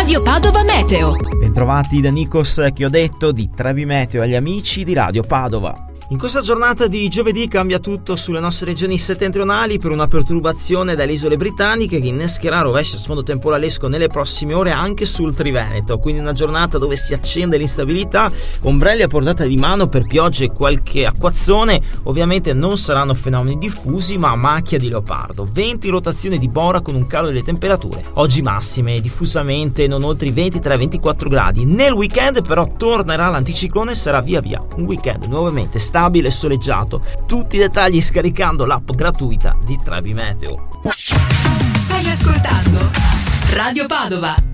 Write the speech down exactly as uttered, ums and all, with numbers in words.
Radio Padova Meteo. Bentrovati da Nikos Chiodato di Trebi Meteo agli amici di Radio Padova. In questa giornata di giovedì cambia tutto sulle nostre regioni settentrionali per una perturbazione dalle isole britanniche che innescherà rovescio a sfondo temporalesco nelle prossime ore anche sul Triveneto, quindi una giornata dove si accende l'instabilità, ombrelli a portata di mano per piogge e qualche acquazzone. Ovviamente non saranno fenomeni diffusi ma macchia di leopardo, venti rotazione di bora con un calo delle temperature, oggi massime diffusamente non oltre i ventitré ventiquattro gradi. Nel weekend però tornerà l'anticiclone e sarà via via un weekend nuovamente stabile stabile e soleggiato. Tutti i dettagli scaricando l'app gratuita di Trebi Meteo. Stai ascoltando Radio Padova.